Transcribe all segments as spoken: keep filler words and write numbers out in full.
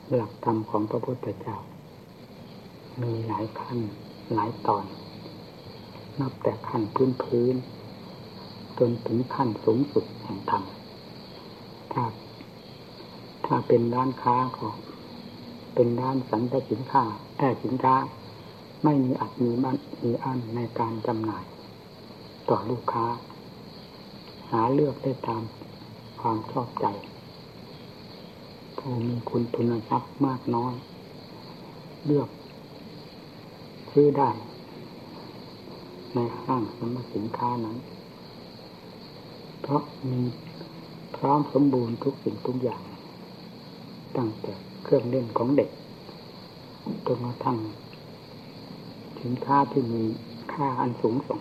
หลักธรรมของพระพุทธเจ้ามีหลายขั้นหลายตอนนับแต่ขั้นพื้นพื้นจนถึงขั้นสูงสุดแห่งธรรมถ้าถ้าเป็นร้านค้าก็เป็นร้านสรรพสินค้าแอ่สินค้าไม่มีอัดมีบั้นมีอันในการจำหน่ายต่อลูกค้าหาเลือกได้ตามความชอบใจผู้มีคุณทุนทรัพย์มากน้อยเลือกซื้อได้ในห้างสรรพสินค้านั้นเพราะมีพร้อมสมบูรณ์ทุกสิ่งทุกอย่างตั้งแต่เครื่องเล่นของเด็กจนกระทั่งสินค้าที่มีค่าอันสูงส่ง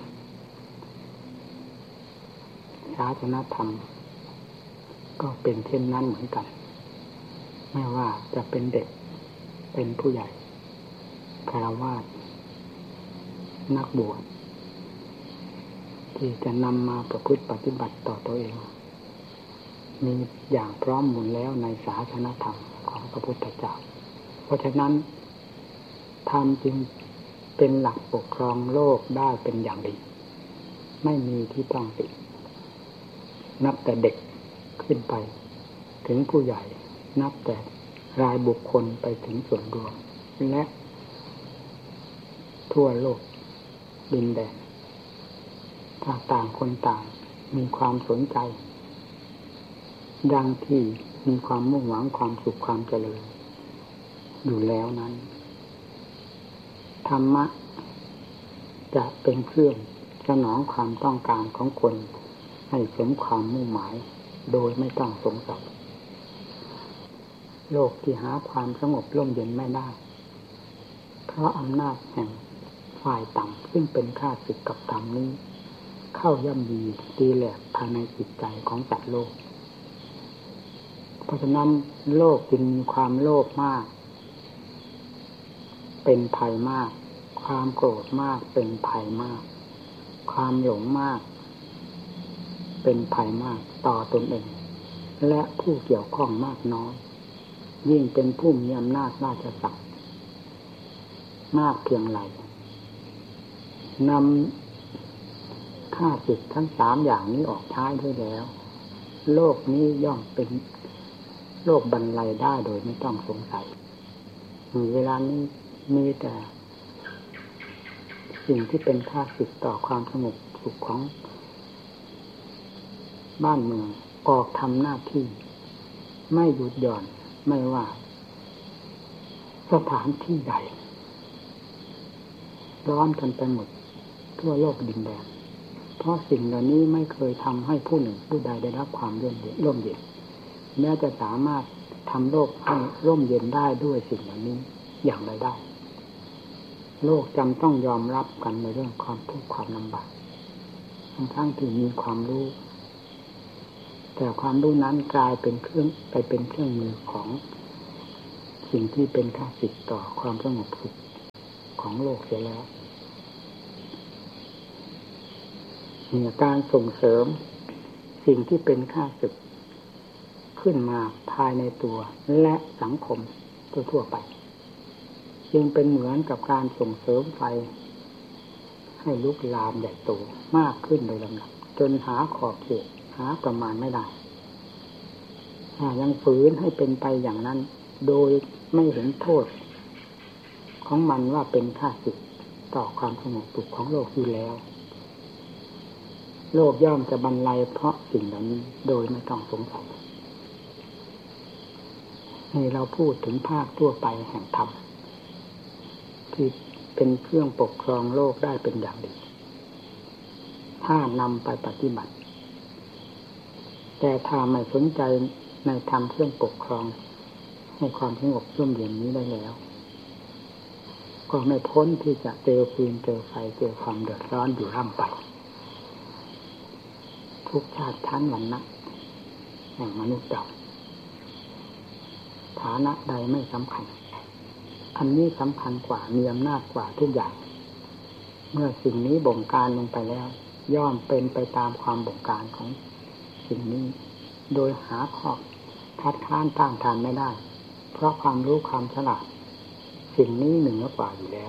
ศาสนธรรมก็เป็นเช่นนั้นเหมือนกันไม่ว่าจะเป็นเด็กเป็นผู้ใหญ่ฆราวาสนักบวชที่จะนำมาประพฤติปฏิบัติต่อตัวเองมีอย่างพร้อมหมดแล้วในศาสนธรรมของพระพุทธเจ้าเพราะฉะนั้นธรรมจึงเป็นหลักปกครองโลกได้เป็นอย่างดีไม่มีที่ต้องตินับแต่เด็กขึ้นไปถึงผู้ใหญ่นับแต่รายบุคคลไปถึงส่วนรวมและทั่วโลกดินแดนถ้าต่างคนต่างมีความสนใจดังที่มีความมุ่งหวังความสุขความเจริญอยู่แล้วนั้นธรรมะจะเป็นเครื่องสนองความต้องการของคนให้สมความมุ่งหมายโดยไม่ต้องสงสัยโลกที่หาความสงบร่มเย็นไม่ได้เพราะอำนาจแห่งฝ่ายต่ำซึ่งเป็นข้าศึกกับธรรมนี้เข้าย่ำยีตีแหลกภายในจิตใจของสัตว์โลกเพราะฉะนั้นโลกจึงมีความโลภมากเป็นภัยมากความโกรธมากเป็นภัยมากความหลงมากเป็นภัยมากต่อตนเองและผู้เกี่ยวข้องมากน้อยยิ่งเป็นผู้มีอำนาจราชศักดิ์มากเพียงไรนำข้าศึกทั้งสามอย่างนี้ออกใช้ด้วยแล้วโลกนี้ย่อมเป็นโลกบรรลัยได้โดยไม่ต้องสงสัยเวลานี้มีแต่สิ่งที่เป็นข้าศึกต่อความสงบสุขของบ้านเมืองออกทำหน้าที่ไม่หยุดหย่อนไม่ว่าสถานที่ใดร้อนกันไปหมดทั่วโลกดินแดนเพราะสิ่งเหล่านี้ไม่เคยทำให้ผู้หนึ่งผู้ใดได้รับความร่มเย็นร่มเย็นแม้จะสามารถทำโลกให้ร่มเย็นได้ด้วยสิ่งเหล่านี้อย่างไรได้โลกจำต้องยอมรับกันในเรื่องความทุกข์ความลำบากทั้งที่มีความรู้แต่ความรู้นั้นกลายเป็นเครื่องไปเป็นเครื่องมือของสิ่งที่เป็นข้าศึกต่อความสงบสุขของโลกเสียแล้วมีการส่งเสริมสิ่งที่เป็นข้าศึกขึ้นมาภายในตัวและสังคมทั่วๆไปจึงเป็นเหมือนกับการส่งเสริมไฟให้ลุกลามใหญ่โตมากขึ้นโดยลำดับจนหาขอบเขตหาประมาณไม่ได้ยังฝืนให้เป็นไปอย่างนั้นโดยไม่เห็นโทษของมันว่าเป็นข้าศึกต่อความสงบสุขของโลกอยู่แล้วโลกย่อมจะบรรลัยเพราะสิ่งเหล่านี้โดยไม่ต้องสงสัยนี่เราพูดถึงภาคทั่วไปแห่งธรรมที่เป็นเครื่องปกครองโลกได้เป็นอย่างดีถ้านำไปปฏิบัติแต่ถ้าไม่สนใจในธรรมเครื่องปกครองให้ความสงบร่มเย็นนี้ได้แล้วก็ไม่พ้นที่จะเจอฟืนเจอไฟเจอความเดือดร้อนอยู่ร่ำไปทุกชาติชั้นวรรณะแห่งมนุษย์เราฐานะใดไม่สำคัญอันนี้สำคัญกว่ามีอำนาจกว่าทุกอย่างเมื่อสิ่งนี้บงการลงไปแล้วย่อมเป็นไปตามความบงการของสิ่งนี้โดยหาข้อคัดค้านต้านทานไม่ได้เพราะความรู้ความฉลาดสิ่งนี้หนึ่งกว่าอยู่แล้ว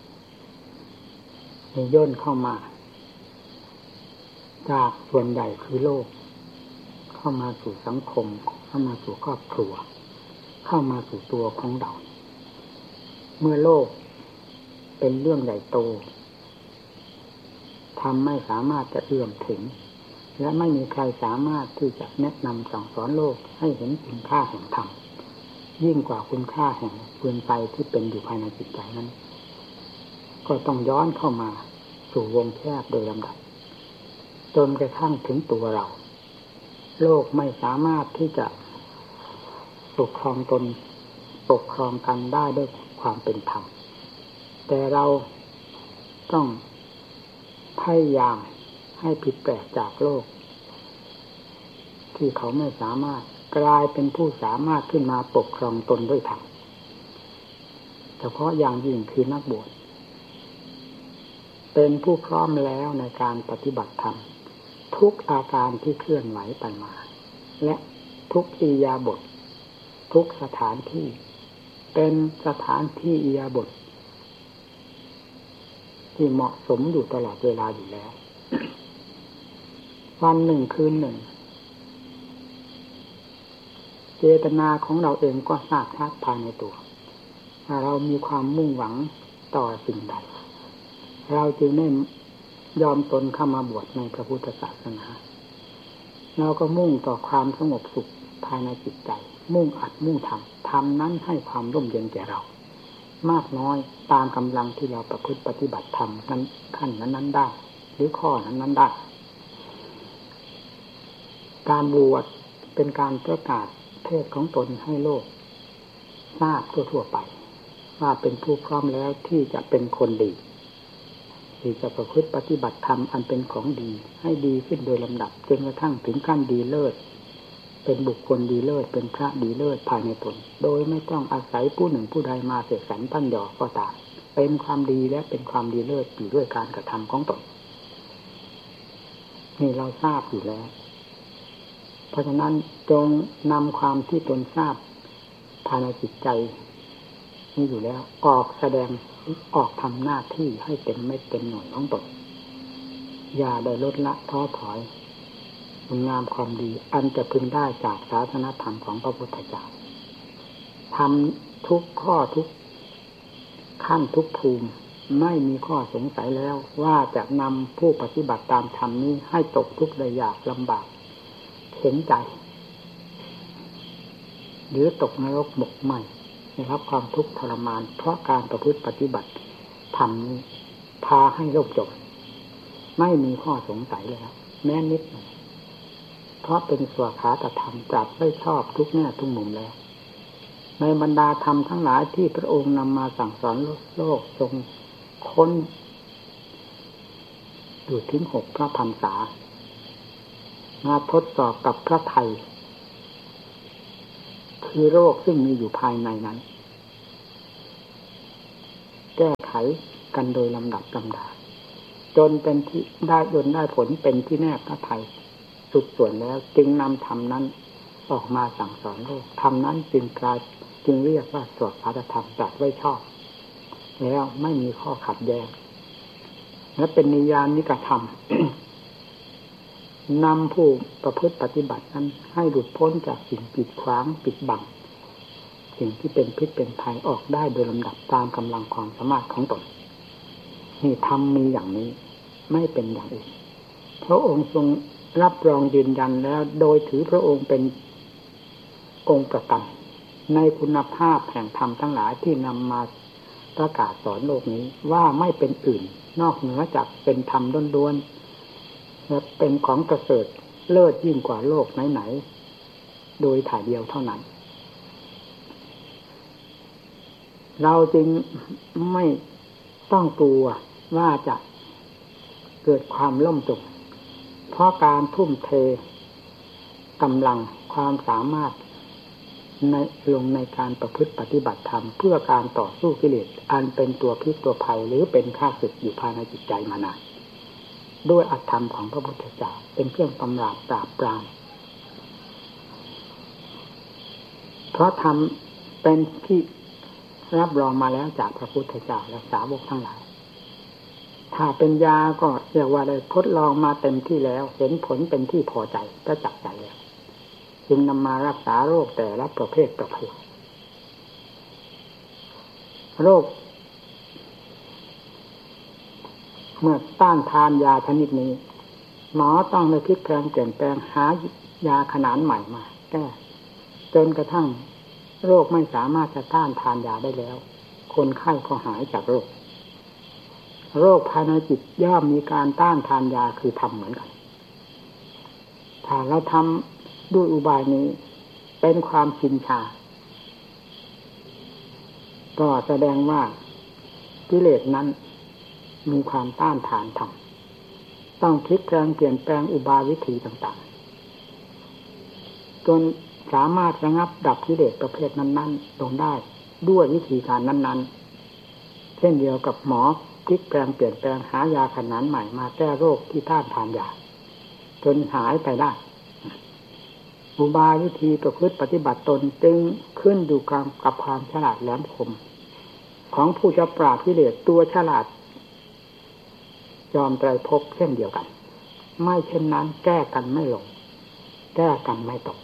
มีย่นเข้ามาจากส่วนใหญ่คือโลกเข้ามาสู่สังคมเข้ามาสู่ครอบครัวเข้ามาสู่ตัวของเราเมื่อโลกเป็นเรื่องใหญ่โตทำไม่สามารถจะเอื้อมถึงและไม่มีใครสามารถที่จะแนะนำสั่งสอนโลกให้เห็นคุณค่าแห่งธรรมยิ่งกว่าคุณค่าแห่งฟืนไฟที่เป็นอยู่ภายในจิตใจนั้นก็ต้องย้อนเข้ามาสู่วงแคบโดยลำดับจนกระทั่งถึงตัวเราโลกไม่สามารถที่จะปกครองตนปกครองกันได้ด้วยความเป็นธรรมแต่เราต้องพยายามให้ผิดแปลกจากโลกที่เขาไม่สามารถกลายเป็นผู้สามารถขึ้นมาปกครองตนด้วยธรรมเฉพาะอย่างยิ่งคือนักบวชเป็นผู้พร้อมแล้วในการปฏิบัติธรรมทุกอาการที่เคลื่อนไหวไปมาและทุกอิริยาบถทุกสถานที่เป็นสถานที่อิริยาบถที่เหมาะสมอยู่ตลอดเวลาอยู่แล้ว วันหนึ่งคืนหนึ่งเจตนาของเราเองก็ทราบชัดภายในตัวถ้าเรามีความมุ่งหวังต่อสิ่งใดเราจึงได้ยอมตนเข้ามาบวชในพระพุทธศาสนาเราก็มุ่งต่อความสงบสุขภายในจิตใจมุ่งอัดมุ่งทำทำนั้นให้ความร่มเย็นแก่เรามากน้อยตามกำลังที่เราประพฤติปฏิบัติธรรมนั้นขั้นนั้นนั้นได้หรือข้อนั้นนั้นได้การบวชเป็นการประกาศเพศของตนให้โลกทราบทั่วๆไปว่าเป็นผู้พร้อมแล้วที่จะเป็นคนดีที่จะประพฤติปฏิบัติธรรมอันเป็นของดีให้ดีขึ้นโดยลำดับจนกระทั่งถึงขั้นดีเลิศเป็นบุคคลดีเลิศเป็นพระดีเลิศภายในตนโดยไม่ต้องอาศัยผู้หนึ่งผู้ใดมาเสกสรรปั้นยอก็ตามเป็นความดีและเป็นความดีเลิศอยู่ด้วยการกระทำของตนนี่เราทราบอยู่แล้วเพราะฉะนั้นจงนำความที่ตนทราบภายในจิตใจนี่อยู่แล้วออกแสดงออกทำหน้าที่ให้เต็มเม็ดเต็มหน่วยของตนอย่าได้ลดละท้อถอยคุณงามความดีอันจะพึงได้จากศาสนธรรมของพระพุทธเจ้าทำทุกข้อทุกขั้นทุกภูมิไม่มีข้อสงสัยแล้วว่าจะนำผู้ปฏิบัติตามธรรมนี้ให้ตกทุกข์ได้ยากลำบากเข็นใจหรือตกนรกหมกไหมได้รับความทุกข์ทรมานเพราะการประพฤติปฏิบัติธรรมนี้พาให้โลกจบไม่มีข้อสงสัยเลยครับแม้นิดหนึ่งเพราะเป็นสวขาตธรรมจับไม่ชอบทุกแง่ทุกมุมแล้วในบรรดาธรรมทั้งหลายที่พระองค์นำมาสั่งสอนโลกทรงค้นอยู่ถึงหกพระพรรษามาทดสอบกับพระไทยคือโรคซึ่งมีอยู่ภายในนั้นแก้ไขกันโดยลำดับลำดาจนเป็นที่ได้จนได้ผลเป็นที่แน่พระไทยสุดส่วนแล้วจึงนำธรรมนั้นออกมาสั่งสอนโลกธรรมนั้นจึงกลายจึงเรียกว่าสวดพระธรรมจัดไว้ชอบแล้วไม่มีข้อขัดแย้งและเป็นนิยานิกธรรม นำผู้ประพฤติปฏิบัตินั้นให้หลุดพ้นจากสิ่งปิดขวางปิดบังสิ่งที่เป็นพิษเป็นภัยออกได้โดยลำดับตามกำลังความสามารถของตนนี่ธรรมมีอย่างนี้ไม่เป็นอย่างอื่นพระองค์ทรงรับรองยืนยันแล้วโดยถือพระองค์เป็นองค์ประกันในคุณภาพแห่งธรรมทั้งหลายที่นำมาประกาศสอนโลกนี้ว่าไม่เป็นอื่นนอกเหนือจากเป็นธรรมล้วนๆและเป็นของประเสริฐเลิศยิ่งกว่าโลกไหนๆโดยถ่ายเดียวเท่านั้นเราจึงไม่ต้องกลัวว่าจะเกิดความล่มจมเพราะการทุ่มเทกำลังความสามารถในลงในการประพฤติปฏิบัติธรรมเพื่อการต่อสู้กิเลสอันเป็นตัวพิษตัวภัยหรือเป็นข้าศึกอยู่ภายในจิตใจมานานด้วยอธรรมของพระพุทธเจ้าเป็นเครื่องกำราบปราบปรามเพราะธรรมเป็นที่รับรองมาแล้วจากพระพุทธเจ้าและสาวกทั้งหลายถ้าเป็นยาก็เรียกว่าได้ทดลองมาเต็มที่แล้วเห็นผลเป็นที่พอใจประจักษ์ใจแล้วจึงนำมารักษาโรคแต่ละประเภทประเภทโรคเมื่อต้านทานยาชนิดนี้หมอต้องเลยพลิกแปลงเปลี่ยนแปลงหายาขนาดใหม่มาแก้จนกระทั่งโรคไม่สามารถจะต้านทานยาได้แล้วคนไข้ก็หายจากโรคโรคภายในจิตย่อมมีการต้านทานยาคือทำเหมือนกันถ้าเราทำด้วยอุบายนี้เป็นความชินชาก็แสดงว่ากิเลสนั้นมีความต้านทานธรรมต้องพลิกแปลงเปลี่ยนแปลงอุบายวิธีต่างๆจนสามารถระงับดับกิเลสประเภทนั้นๆลงได้ด้วยวิธีการนั้นๆเช่นเดียวกับหมอพลิกแปลงเปลี่ยนแปลงหายาขนาดใหม่มาแก้โรคที่ต้านทานยาจนหายไปได้อุบายวิธีประพฤติปฏิบัติตนจึงขึ้นอยู่กับความฉลาดแหลมคมของผู้จะปราบกิเลสตัวฉลาดยอมไตรภพเช่นเดียวกันไม่เช่นนั้นแก้กันไม่ลงแก้กันไม่ตก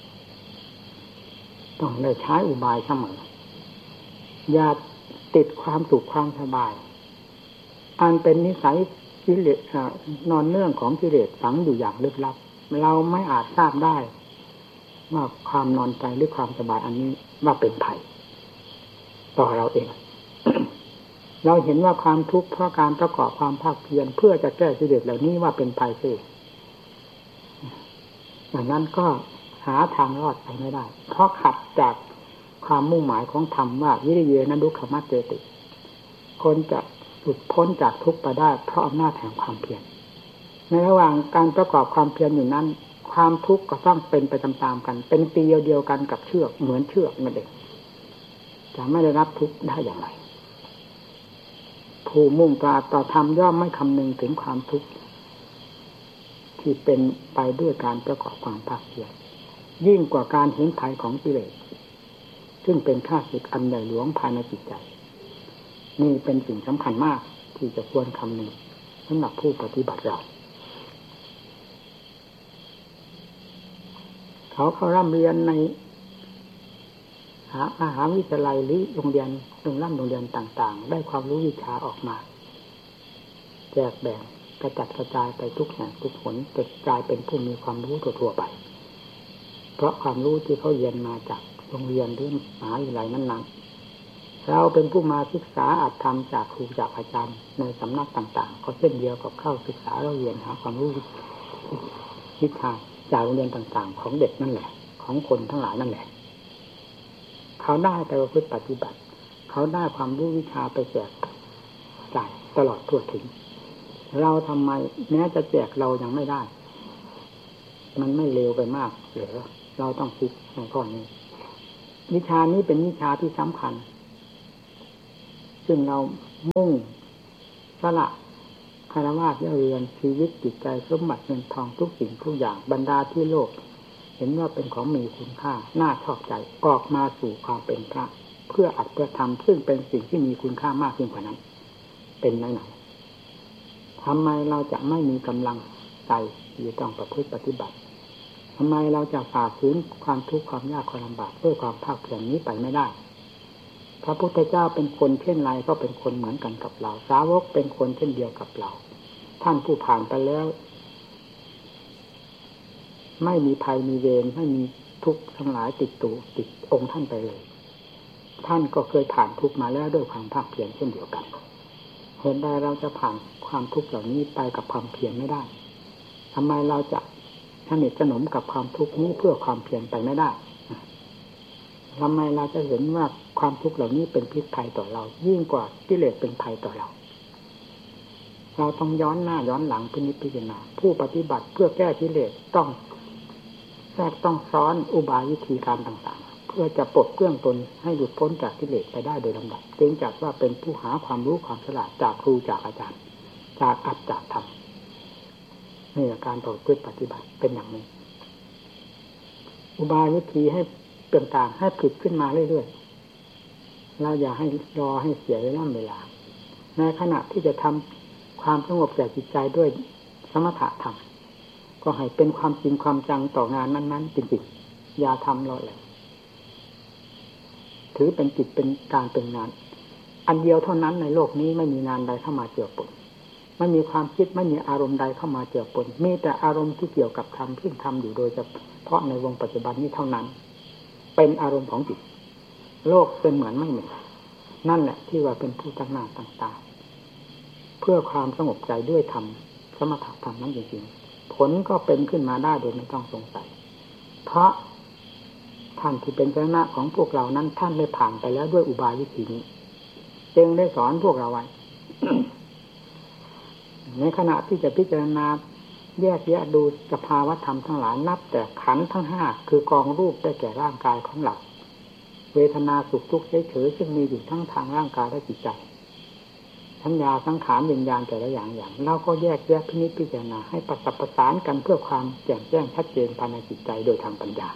ต้องเลยใช้อุบายเสมออย่าติดความสุขความสบายอันเป็นนิสัยกิเลสนอนเนื่องของกิเลสฝังอยู่อย่างลึกลับเราไม่อาจทราบได้ว่าความนอนใจหรือความสบายอันนี้ว่าเป็นภัยต่อเราเอง เราเห็นว่าความทุกข์เพราะการประกอบความภาคเพียรเพื่อจะแก้กิเลสเหล่านี้ว่าเป็นภัยเสียดังนั้นก็หาทางรอดไปไม่ได้เพราะขัดจากความมุ่งหมายของธรรมว่าวิริยะดุขมัจเจติคนจะหลุดพ้นจากทุกข์ไปได้เพราะอำนาจแห่งความเพียรในระหว่างการประกอบความเพียรอยู่นั้นความทุกข์ก็ต้องเป็นไปตามๆกันเป็นปีเดียวกันกับเชือกเหมือนเชือกนั่นเองจะไม่ได้รับทุกข์ได้อย่างไรผู้มุ่งปราต่อธรรมย่อมไม่คำนึงถึงความทุกข์ที่เป็นไปด้วยการประกอบความภาคเพียรยิ่งกว่าการเห็นภัยของกิเลสซึ่งเป็นข้าศึกอันใหญ่หลวงภายในจิตใจนี่เป็นสิ่งสำคัญมากที่จะควรคำนึงสำหรับผู้ปฏิบัติเราเขาเขาร่ำเรียนในมหาวิทยาลัยหรือโรงเรียนโรงร่ำโรงเรียนต่างๆได้ความรู้วิชาออกมาแจกแบ่งกระจัดกระจายไปทุกแห่งทุกหนจนกลายเป็นผู้มีความรู้ทั่วๆไปเพราะความรู้ที่เขาเรียนมาจากโรงเรียนหรือมหาวิทยาลัยนั้นๆเราเป็นผู้มาศึกษาอัตธรรมจากครูจากอาจารย์ในสำนักต่างๆก็เช่นเดียวกับเข้าศึกษาเราเรียนหาความรู้วิชาจากโรงเรียนต่างๆของเด็กนั่นแหละของคนทั้งหลายนั่นแหละเขาได้แต่ประพฤติปฏิบัติเขาได้ความรู้วิชาไปแจกจ่ายตลอดทั่วถึงเราทำไมแม้จะแจกเรายังไม่ได้มันไม่เร็วไปมากเหรอเราต้องคิดในข้อนี้วิชานี้เป็นวิชาที่สำคัญซึ่งเรามุ่งสละคารวะเรือนชีวิตจิตใจสมบัติเงินทองทุกสิ่งทุกอย่างบรรดาที่โลกเห็นว่าเป็นของมีคุณค่าน่าชอบใจออกมาสู่ความเป็นพระเพื่ออัดเพื่อทำซึ่งเป็นสิ่งที่มีคุณค่ามากยิ่งกว่านั้นเป็นไหนไหนทำไมเราจะไม่มีกำลังใจที่ต้องประพฤติปฏิบัติทำไมเราจะฝ่าฝืนความทุกข์ความยากความลำบากด้วยความภาคเพียรนี้ไปไม่ได้พระพุทธเจ้าเป็นคนเช่นไรก็เป็นคนเหมือนกันกับเราสาวกเป็นคนเช่นเดียวกับเราท่านผู้ผ่านไปแล้วไม่มีภัยมีเวรไม่มีทุกข์ทั้งหลายติดตัวติดองค์ท่านไปเลยท่านก็เคยผ่านทุกข์มาแล้วด้วยความภาคเพียรเช่นเดียวกันเหตุใดเราจะผ่านความทุกข์เหล่านี้ไปกับความเพียรไม่ได้ทำไมเราจะสนิทสนมกับความทุกข์นี้เพื่อความเพียรไปไม่ได้ทำไมเราจะเห็นว่าความทุกข์เหล่านี้เป็นพิษภัยต่อเรายิ่งกว่ากิเลสเป็นภัยต่อเราเราต้องย้อนหน้าย้อนหลังพินิจพิจารณาผู้ปฏิบัติเพื่อแก้กิเลสต้องแทรกต้องซ้อนอุบายวิธีการต่างๆเพื่อจะปลดเปลื้องตนให้หลุดพ้นจากกิเลสไปได้โดยลำดับจึงจัดว่าเป็นผู้หาความรู้ความฉลาดจากครูจากอาจารย์จากอัตจากธรรมนี่การต่อพฤติปฏิบัติเป็นอย่างนี้อุบายวิธีให้ต่างๆให้ผุดขึ้นมาเรื่อยเราอย่าให้รอให้เสียเวลาเวลาในขณะที่จะทำความสงบแก่จิตใจด้วยสมถะธรรมก็ให้เป็นความจริงความจังต่องานนั้นๆจริงๆอย่าทำรอเลยถือเป็นจิตเป็นการเป็นงานอันเดียวเท่านั้นในโลกนี้ไม่มีงานใดเข้ามาเจือปนไม่มีความคิดไม่มีอารมณ์ใดเข้ามาเจือปนมีแต่อารมณ์ที่เกี่ยวกับธรรมที่ทำอยู่โดยเฉพาะในวงปัจจุบันนี้เท่านั้นเป็นอารมณ์ของจิตโลกเป็นเหมือนไม่มีนั่นแหละที่ว่าเป็นผู้ตั้งหน้าตั้งตาเพื่อความสงบใจด้วยธรรมสมถะธรรมนั้นจริงๆผลก็เป็นขึ้นมาได้โดยไม่ต้องสงสัยเพราะท่านที่เป็นเจ้าหน้าของพวกเรานั้นท่านได้ผ่านไปแล้วด้วยอุบายวิธีนี้จึงได้สอนพวกเราไว้ ในขณะที่จะพิจารณาแยกแยะดูสภาวะธรรมทั้งหลายนับแต่ขันธ์ทั้งห้าคือกองรูปได้แก่ร่างกายของเราเวทนาสุขทุกข์เฉยๆซึ่งมีอยู่ทั้งทางร่างกายและจิตใจสัญญาสังขารวิญญาณแต่ละอย่างอย่างเราก็แยกแยะพินิจพิจารณาให้ประสับประสานกันเพื่อความแจ่มแจ้งชัดเจนภายในจิตใจโดยทางปัญญา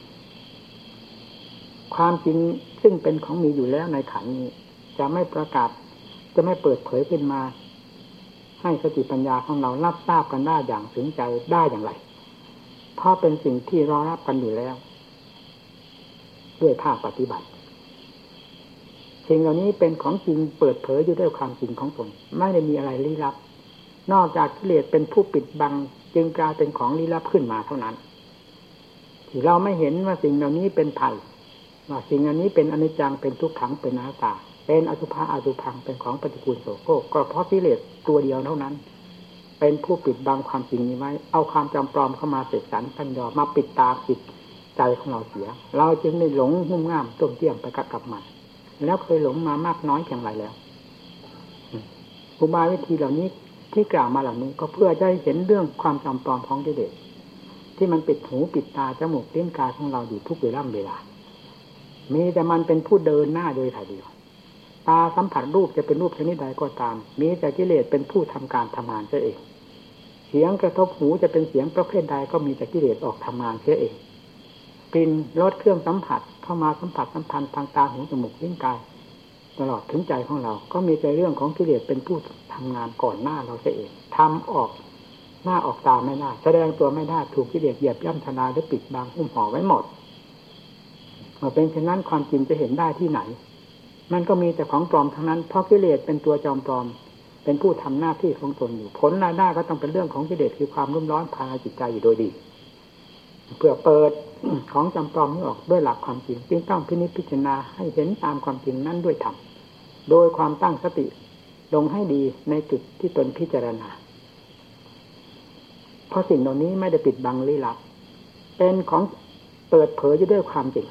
ความจริงซึ่งเป็นของมีอยู่แล้วในขันธ์นี้จะไม่ประกาศจะไม่เปิดเผยขึ้นมาให้สติปัญญาของเรารับทราบกันได้อย่างถึงใจได้อย่างไรเพราะเป็นสิ่งที่รอรับกันอยู่แล้วด้วยภาคปฏิบัติสิ่งเหล่านี้เป็นของจริงเปิดเผยอยู่ด้วยความจริงของตนไม่ได้มีอะไรลี้ลับนอกจากกิเลสเป็นผู้ปิดบังจึงกลายเป็นของลี้ลับขึ้นมาเท่านั้นที่เราไม่เห็นว่าสิ่งเหล่านี้เป็นภัยว่าสิ่งอันนี้เป็นอนิจจังเป็นทุกขังเป็นอนัตตาเป็นอสุภะอสุภังเป็นของปฏิกูลโสโครกก็เพราะกิเลสตัวเดียวเท่านั้นเป็นผู้ปิดบังความจริงนี้ไว้เอาความจำปลอมเข้ามาเสกสรรปัญญามาปิดตาปิดใจของเราเสียเราจึงได้หลงงุ่มง่ามต้มเตี้ยมไปกับกับมันแล้วเคยหลงมามากน้อยอย่างไรแล้วอุบายวิธีเหล่านี้ที่กล่าวมาเหล่านี้ก็เพื่อจะให้เห็นเรื่องความจำปลอมของกิเลสที่มันปิดหูปิดตาจมูกลิ้นกายของเราอยู่ทุกเวลาเวลามีแต่มันเป็นผู้เดินหน้าโดยถ่ายเดียวตาสัมผัสรูปจะเป็นรูปชนิดใดก็ตามมีแต่กิเลสเป็นผู้ทำการทำงานเสียเองเสียงกระทบหูจะเป็นเสียงประเภทใดก็มีแต่กิเลสออกทำงานเสียเองกลิ่นรสเครื่องสัมผัสเข้ามาสัมผัสสัมพันธ์ทางตาหูจมูกลิ้นกายตลอดถึงใจของเราก็มีแต่เรื่องของกิเลสเป็นผู้ทำงานก่อนหน้าเราเสียเองทำออกหน้าออกตาไม่ได้แสดงตัวไม่ได้ถูกกิเลสเหยียบย่ำทำลายหรือปิดบังหุ้มห่อไว้หมดเมื่อเป็นเช่นนั้นความจริงจะเห็นได้ที่ไหนมันก็มีแต่ของปลอมทั้งนั้นเพราะกิเลสเป็นตัวจอมปลอมเป็นผู้ทำหน้าที่ของตนอยู่ผลรายได้ก็ต้องเป็นเรื่องของกิเลสคือความรุ่มร้อนภายในจิตใจอยู่โดยดีเพื่อเปิดของจำปลอมนี้ออกด้วยหลักความจริงจึงต้องพินิจพิจารณาให้เห็นตามความจริงนั้นด้วยธรรมโดยความตั้งสติลงให้ดีในจุดที่ตนพิจารณาเพราะสิ่งเหล่านี้ไม่ได้ปิดบังลี้ลับเป็นของเปิดเผยอยู่ด้วยความจริง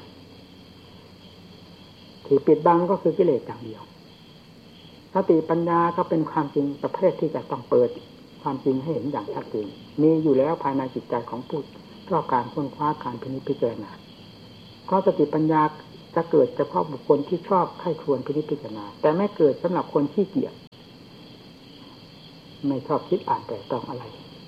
ที่ปิดบังก็คือกิเลสอย่างเดียวสติปัญญาก็เป็นความจริงประเภทที่จะต้องเปิดความจริงให้เห็นอย่างชัดเจนมีอยู่แล้วภายในจิตใจของผู้ชอบการค้นคว้าการพินิจพิจารณาเพราะสติปัญญาจะเกิดเฉพาะบุคคลที่ชอบใคร่ครวญพินิจพิจารณาแต่ไม่เกิดสำหรับคนขี้เกียจไม่ชอบคิดอ่านแต่ต้องอะไร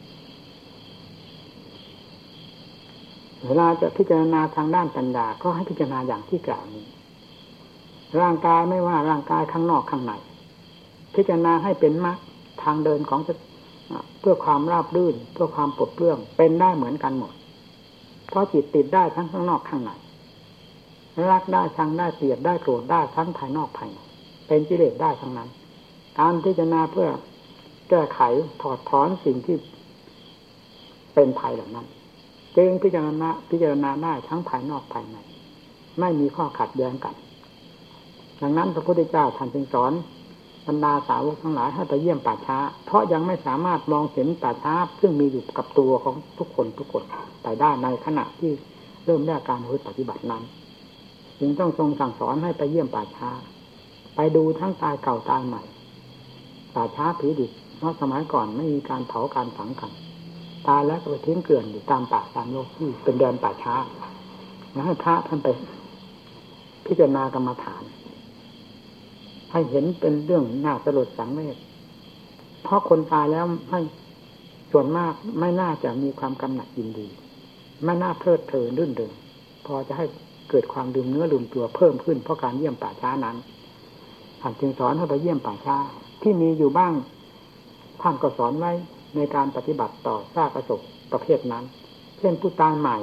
เวลาจะพิจารณาทางด้านปัญญาก็ให้พิจารณาอย่างที่กล่าวนี้ร่างกายไม่ว่าร่างกายข้างนอกข้างในพิจารณาให้เป็นมรรคทางเดินของเพื่อความราบรื่นเพื่อความปลดเปลื้องเป็นได้เหมือนกันหมดเพราะจิตติดได้ทั้งข้างนอกข้างในรักได้ชังได้เกลียดได้โกรธได้ทั้งภายนอกภายในเป็นกิเลสได้ทั้งนั้นการพิจารณาเพื่อแก้ไขถอดถอนสิ่งที่เป็นภัยเหล่านั้นจึงพิจารณาพิจารณาได้ทั้งภายนอกภายในไม่มีข้อขัดแย้งกันดังนั้นพระพุทธเจ้าท่านจึงสอนบรรดาสาวกทั้งหลายให้ไปเยี่ยมป่าช้าเพราะยังไม่สามารถมองเห็นป่าช้าซึ่งมีอยู่กับตัวของทุกคนทุกคนไปได้ในขณะที่เริ่มแรกการปฏิบัตินั้นจึงต้องทรงสั่งสอนให้ไปเยี่ยมป่าช้าไปดูทั้งตายเก่าตายใหม่ป่าช้าผีดิบเพราะสมัยก่อนไม่มีการเผาการฝังกันตายแล้วก็ไปทิ้งเกลื่อนอยู่ตามป่าตามโลกที่เป็นแดนป่าช้าแล้วให้พระท่านไปพิจารณากรรมฐานให้เห็นเป็นเรื่องน่าสลดสังเวชเพราะคนตายแล้วให้ส่วนมากไม่น่าจะมีความกำหนัดยินดีไม่น่าเพลิดเพลินรื่นเริงพอจะให้เกิดความลืมเนื้อลืมตัวเพิ่มขึ้นเพราะการเยี่ยมป่าช้านั้นท่านจึงสอนให้ไปเยี่ยมป่าช้าที่มีอยู่บ้างท่านก็สอนไว้ในการปฏิบัติต่อซากอศพประเภทนั้นเช่นผู้ตายใหม่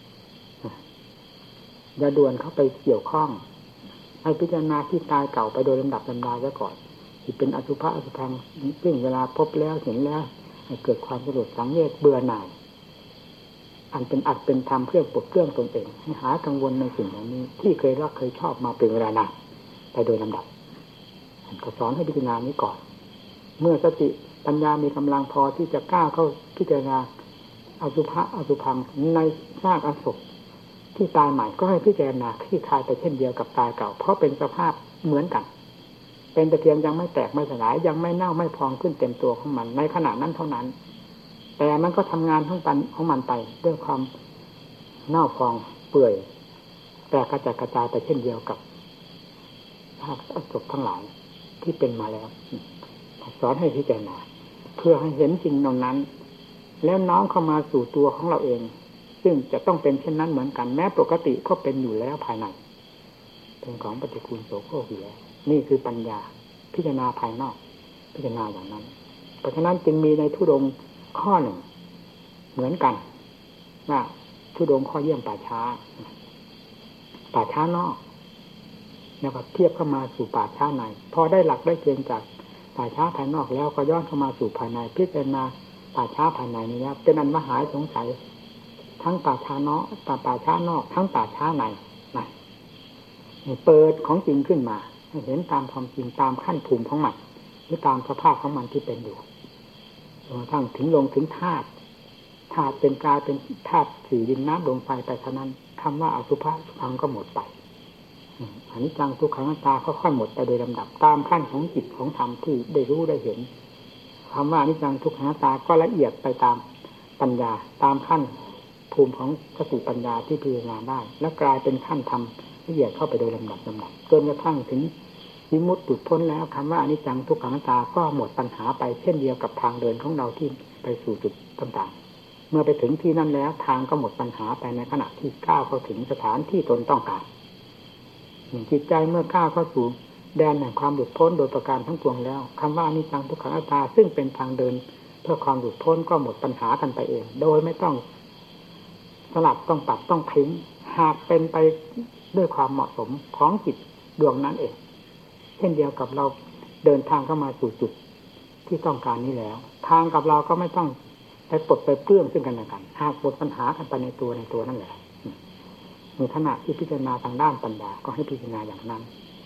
อย่าด่วนเข้าไปเกี่ยวข้องให้พิจารณาที่ตายเก่าไปโดยลำดับลำดาไว้ก่อนที่เป็นอสุภะอสุภังซึ่งเวลาพบแล้วเห็นแล้วให้เกิดความสลดสังเวชเบื่อหน่ายอันเป็นอัดเป็นธรรมเพื่อปลดเครื่องตนเองให้หากังวลในสิ่งเหล่านี้ที่เคยรักเคยชอบมาเป็นเวลานานไปโดยลำดับก็สอนให้พิจารณานี้ก่อนเมื่อสติปัญญามีกำลังพอที่จะก้าวเข้าพิจารณาอสุภะอสุภังในซากอศพที่ตายใหม่ก็ให้พิจารณาคลี่คลายไปเช่นเดียวกับตายเก่าเพราะเป็นสภาพเหมือนกันเป็นแต่เพียงยังไม่แตกไม่สลายยังไม่เน่าไม่พองขึ้นเต็มตัวของมันในขณะนั้นเท่านั้นแต่มันก็ทำงานทั้งปันของมันไปด้วยความเน่าพองเปื่อยแตกกระจายกระจายไปเช่นเดียวกับภาคอศพทั้งหลายที่เป็นมาแล้วสอนให้พิจารณาเพื่อให้เห็นจริงตรงนั้นแล้วน้อมเข้ามาสู่ตัวของเราเองซึ่งจะต้องเป็นเช่นนั้นเหมือนกันแม้ปกติก็เป็นอยู่แล้วภายในเป็นของปฏิกูลโสโครกอยู่แล้วนี่คือปัญญาพิจารณาภายนอกพิจารณาอย่างนั้นเพราะฉะนั้นจึงมีในธุดงค์ข้อหนึ่งเหมือนกันว่าธุดงค์ข้อเยี่ยมป่าช้าป่าช้านอกแล้วก็เทียบเข้ามาสู่ป่าช้าในพอได้หลักได้เกณฑ์จากป่าช้าภายนอกแล้วก็ย้อนเข้ามาสู่ภายในพิจารณาป่าช้าภายในนี้แล้วเป็นอันมหายสงสัยทั้งป่าช้านอกป่าป่าช้านอกทั้งป่าช้าในนะเปิดของจริงขึ้นมาให้เห็นตามความจริงตามขั้นภูมิของมันหรือตามสภาพของมันที่เป็นอยู่จนกระทั่งถึงลงถึงธาตุธาตุเป็นกายเป็นธาตุสี่ดินน้ำลมไฟไปเท่านั้นคำว่าอสุภะสุภังก็หมดไปอนิจจังทุกขังอนัตตาค่อยๆหมดไปโดยลำดับตามขั้นของจิตของธรรมที่ได้รู้ได้เห็นคำว่าอนิจจังทุกขังอนัตตาก็ละเอียดไปตามปัญญาตามขั้นภูมิของสติปัญญาที่พิจารณาได้และกลายเป็นขั้นธรรมละเอียดเข้าไปโดยลำดับลำดับจนกระทั่งถึงวิมุตติหลุดพ้นแล้วคำว่าอนิจจังทุกขังอนัตตาก็หมดปัญหาไปเช่นเดียวกับทางเดินของเราที่ไปสู่จุดต่างๆเมื่อไปถึงที่นั่นแล้วทางก็หมดปัญหาไปในขณะที่ก้าวเข้าถึงสถานที่ตนต้องการจิตใจเมื่อก้าวเข้าสู่แดนแห่งความหลุดพ้นโดยประการทั้งปวงแล้วคำว่าอนิจจังทุกขังอนัตตาซึ่งเป็นทางเดินเพื่อความหลุดพ้นก็หมดปัญหากันไปเองโดยไม่ต้องสลับต้องปรับต้องทิ้งหากเป็นไปด้วยความเหมาะสมของจิตดวงนั้นเองเช่นเดียวกับเราเดินทางเข้ามาสู่จุดที่ต้องการนี้แล้วทางกับเราก็ไม่ต้องไปปลดไปเปลื้องซึ่งกันและกันหากหมดปัญหากันไปในตัวในตัวนั่นแหละในขณะที่พิจารณาทางด้านปัญญาก็ให้พิจารณาอย่างนั้น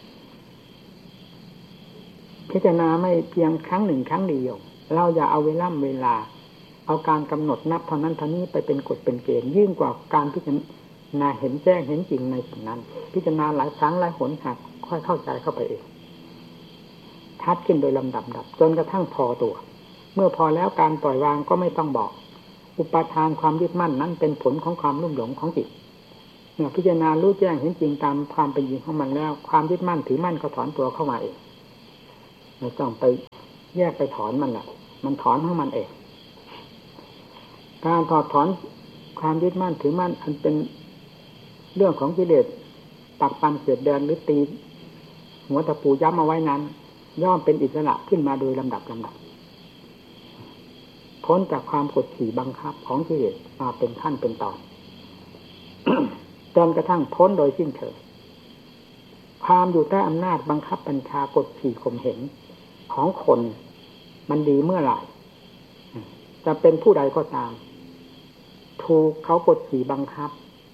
พิจารณาไม่เพียงครั้งหนึ่งครั้งเดียวเราอย่าเอาเวลาเวลาเอาการกำหนดนับเท่านั้นเท่านี้ไปเป็นกฎเป็นเกณฑ์ยิ่งกว่าการพิจารณาเห็นแจ้งเห็นจริงในสิ่งนั้นพิจารณาหลายครั้งหลายหนหากค่อยเข้าใจเข้าไปเองชัดขึ้นโดยลำดับดับจนกระทั่งพอตัวเมื่อพอแล้วการปล่อยวางก็ไม่ต้องบอกอุปทานความยึดมั่นนั้นเป็นผลของความลุ่มหลงของจิตเมื่อพิจารณารู้แจ้งเห็นจริงตามความเป็นจริงของมันแล้วความยึดมั่นถือมั่นก็ถอนตัวเข้ามาเองไม่ต้องไปแยกไปถอนมันแหละมันถอนของมันเองการถอดถอนความยึดมั่นถือมั่นอันเป็นเรื่องของกิเลสตักปันเสียดแดนหรือตีหัวตะปูย้ำเอาไว้นั้นย่อมเป็นอิสระขึ้นมาโดยลำดับลำดับพ้นจากความกดขี่บังคับของกิเลสมาเป็นขั้นเป็นตอน จนกระทั่งพ้นโดยสิ้นเชิงความอยู่ใต้อำนาจบังคับบัญชากดขี่ข่มเหงของคนมันดีเมื่อไหร่จะเป็นผู้ใดก็ตามถูกเขากดขี่บังคับ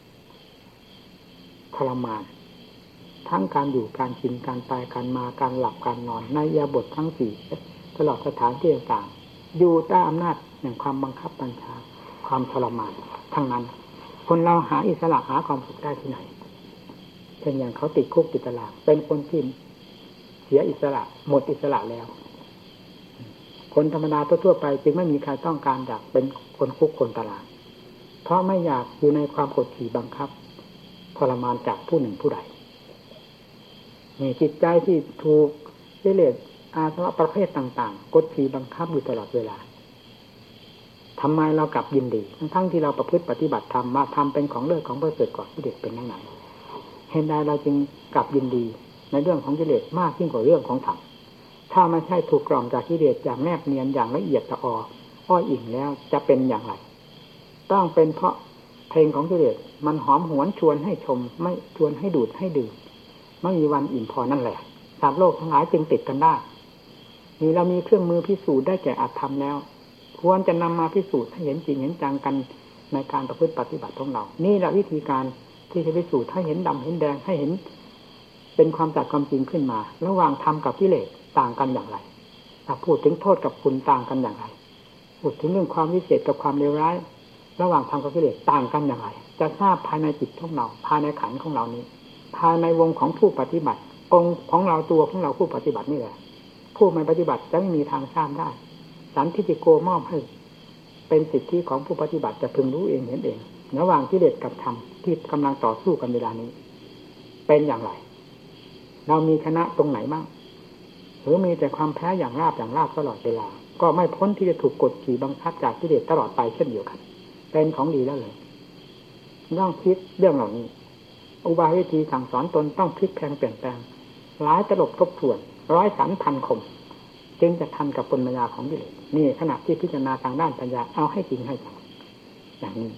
ทรมานทั้งการอยู่การกินการตายการมาการหลับการนอนในอิริยาบถทั้งสี่ตลอดสถานที่ต่างๆอยู่ใต้อำนาจแห่งความบังคับบัญชาความทรมานทั้งนั้นคนเราหาอิสระหาความสุขได้ที่ไหนเช่นอย่างเขาติดคุกติดตารางเป็นคนที่เสียอิสระหมดอิสระแล้วคนธรรมดาทั่วไปจึงไม่มีใครต้องการอยากเป็นคนคุกคนตารางเพราะไม่อยากอยู่ในความกดขี่บังคับทรมานจากผู้หนึ่งผู้ใดมีจิตใจที่ถูกกิเลสอาสวะประเภทต่างๆกดขี่บังคับอยู่ตลอดเวลาทำไมเรากลับยินดีทั้งๆที่เราประพฤติปฏิบัติธรรมมาทำเป็นของเลิศของประเสริฐกว่ากิเลสเป็นยังไงเห็นใดเราจึงกลับยินดีในเรื่องของกิเลสมากยิ่งกว่าเรื่องของธรรมถ้าไม่ใช่ถูกกล่อมจากกิเลสอย่างแนบเนียนอย่างละเอียดละอออ้อยอิ่งแล้วจะเป็นอย่างไรต้องเป็นเพราะเพลงของกิเลสมันหอมหวนชวนให้ชมไม่ชวนให้ดูดให้ดื่มไม่มีวันอิ่มพอนั่นแหละสัตว์โลกทั้งหลายจึงติดกันได้นี่เรามีเครื่องมือพิสูจน์ได้แก่อัตธรรมแล้วควรจะนำมาพิสูจน์ให้เห็นจริงเห็นจังกันในการประพฤติปฏิบัติของเรานี่แหละวิธีการที่จะพิสูจน์ให้เห็นดำเห็นแดงให้เห็นเป็นความจัดความจริงขึ้นมาระหว่างธรรมกับกิเลสต่างกันอย่างไรถ้าพูดถึงโทษกับคุณต่างกันอย่างไรพูดถึงเรื่องความวิเศษกับความเลวร้ายระหว่างธรรมกับกิเลสต่างกันอย่างไรจะทราบภายในจิตของเราภายในขันธ์ของเรานี้ภายในวงของผู้ปฏิบัติองค์ของเราตัวของเราผู้ปฏิบัตินี่แหละผู้ไม่ปฏิบัติจะไม่มีทางทราบได้สันทิฏฐิโกมอบให้เป็นสิทธิของผู้ปฏิบัติจะพึงรู้เองเห็นเองระหว่างกิเลสกับธรรมที่กำลังต่อสู้กันเวลานี้เป็นอย่างไรเรามีชนะตรงไหนบ้างหรือมีแต่ความแพ้อย่างราบอย่างราบตลอดเวลาก็ไม่พ้นที่จะถูกกดขี่บังคับจากกิเลสตลอดไปเช่นเดียวกันเป็นของดีแล้วเลยต้องคิดเรื่องเหล่านี้อุบายวิธีสั่งสอนตนต้องพลิกแพลงเปลี่ยนแปลงหลายตลบทบทวนร้อยสันพันคมจึงจะทันกับปัญญาของกิเลสนี่ขณะที่พิจารณาทางด้านปัญญาเอาให้จริงให้จังอย่างนี้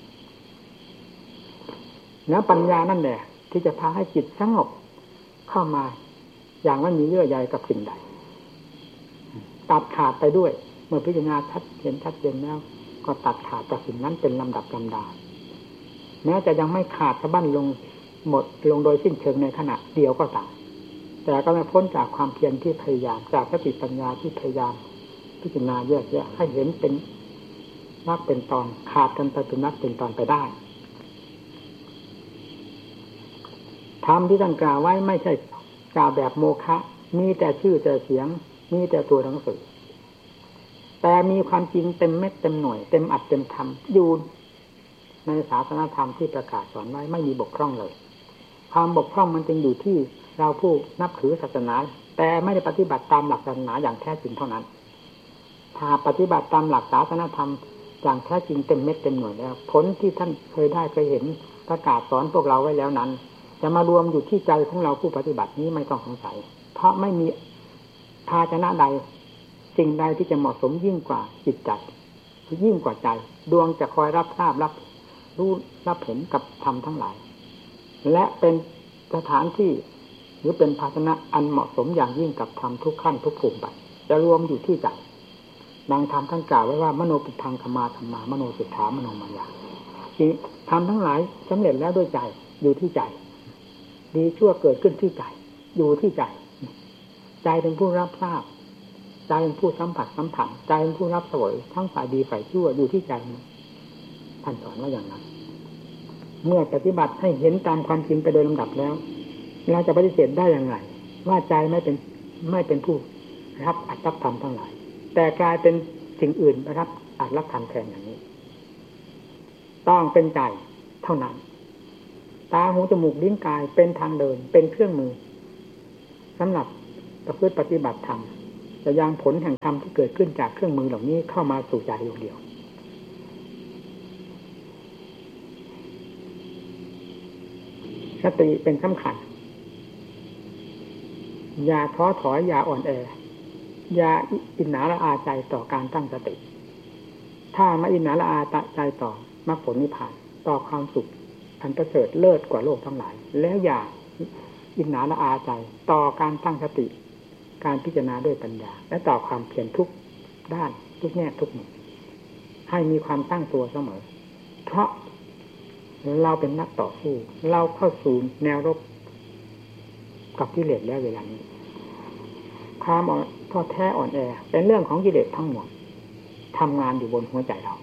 แล้วปัญญานั่นแหละที่จะพาให้จิตสงบเข้ามาอย่างไม่มีเยื่อใยกับสิ่งใดตัดขาดไปด้วยเมื่อพิจารณาชัดเห็นชัดเจนแล้วก็ตัดขาดจากสิ่งนั้นเป็นลำดับลำดาแม้จะยังไม่ขาดสะบั้นลงหมดลงโดยสิ้นเชิงในขณะเดียวก็ตามแต่ก็ไม่พ้นจากความเพียรที่พยายามจากสติปัญญาที่พยายามพิจารณาแยกแยะให้เห็นเป็นนักเป็นตอนขาดกันไปเป็นนักเป็นตอนไปได้ธรรมที่ท่านกล่าวไว้ไม่ใช่กล่าวแบบโมฆะมีแต่ชื่อแต่เสียงมีแต่ตัวหนังสือแต่มีความจริงเต็มเม็ดเต็มหน่วยเต็มอัดเต็มธรรมอยู่ในศาสนธรรมที่ประกาศสอนไว้ไม่มีบกพร่องเลยความบกพร่องมันจึงอยู่ที่เราผู้นับถือศาสนาแต่ไม่ได้ปฏิบัติตามหลักศาสนาอย่างแท้จริงเท่านั้นถ้าปฏิบัติตามหลักศาสนธรรมอย่างแท้จริงเต็มเม็ดเต็มหน่วยแล้วผลที่ท่านเคยได้เคยเห็นประกาศสอนพวกเราไว้แล้วนั้นจะมารวมอยู่ที่ใจของเราผู้ปฏิบัตินี้ไม่ต้องสงสัยเพราะไม่มีภาชนะใดสิ่งใดที่จะเหมาะสมยิ่งกว่าจิตใจยิ่งกว่าใจดวงจะคอยรับทราบรับรู้รับเห็นกับธรรมทั้งหลายและเป็นสถานที่หรือเป็นภาชนะอันเหมาะสมอย่างยิ่งกับธรรมทุกขั้นทุกภูมิไปจะรวมอยู่ที่ใจดังธรรมท่านกล่าวไว้ว่ามโนปุพังธรรมาธรรมามโนสุทธามโนมายาที่ธรรมทั้งหลายสำเร็จแล้วด้วยใจอยู่ที่ใจดีชั่วเกิดขึ้นที่ใจอยู่ที่ใจใจเป็นผู้รับทราบใจเป็นผู้สัมผัสสัมผัสใจเป็นผู้รับเสวยทั้งฝ่ายดีฝ่ายชั่วอยู่ที่ใจท่านสอนว่าอย่างนั้นเมื่อปฏิบัติให้เห็นตามความจริงไปโดยลำดับแล้วเราจะปฏิเสธได้อย่างไรว่าใจไม่เป็นไม่เป็นผู้รับอัตถธรรมทั้งหลายแต่กลายเป็นสิ่งอื่นรับอัตถธรรมแทนอย่างนี้ต้องเป็นใจเท่านั้นตาหูจมูกลิ้นกายเป็นทางเดินเป็นเครื่องมือสำหรับประพฤติปฏิบัติธรรมจะยังผลแห่งธรรมที่เกิดขึ้นจากเครื่องมือเหล่านี้เข้ามาสู่ใจดวงเดียวสติเป็นสำคัญอย่าท้อถอยอย่าอ่อนแออย่าอิจฉาละอาใจต่อการตั้งสติถ้าไม่อิจฉาละอาใจต่อมรรคผลนิพพานต่อความสุขอันประเสริฐเลิศกว่าโลกทั้งหลายแล้วอย่าอิจฉาละอาใจต่อการตั้งสติการพิจารณาด้วยปัญญาและต่อความเพียรทุกด้านทุกแง่ทุกมุมให้มีความตั้งตัวเสมอเพราะเราเป็นนักต่อสู้เราเข้าสู่แนวรบกับกิเลสแล้วเวลานี้ความท้อแท้อ่อนแอเป็นเรื่องของกิเลสทั้งหมดทำงานอยู่บนหัวใจเรา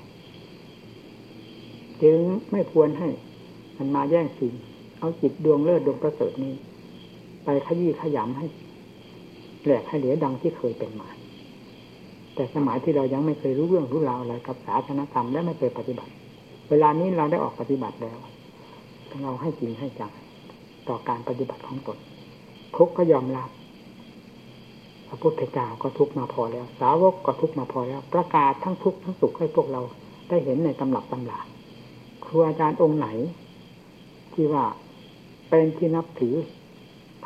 จึงไม่ควรให้มันมาแย่งชิงเอาจิตดวงเลิศดวงประเสริฐนี้ไปขยี้ขยำให้แหลกให้เหลือดังที่เคยเป็นมาแต่สมัยที่เรายังไม่เคยรู้เรื่องรู้ราวอะไรกับศาสนธรรมและไม่เคยปฏิบัติเวลานี้เราได้ออกปฏิบัติแล้วเราให้จริงให้จังต่อการปฏิบัติของตนทุกข์ก็ยอมรับพระพุทธเจ้าก็ทุกข์มาพอแล้วสาวกก็ทุกข์มาพอแล้วประกาศทั้งทุกข์ทั้งสุขให้พวกเราได้เห็นในตำรับตำราครูอาจารย์องค์ไหนที่ว่าเป็นที่นับถือเค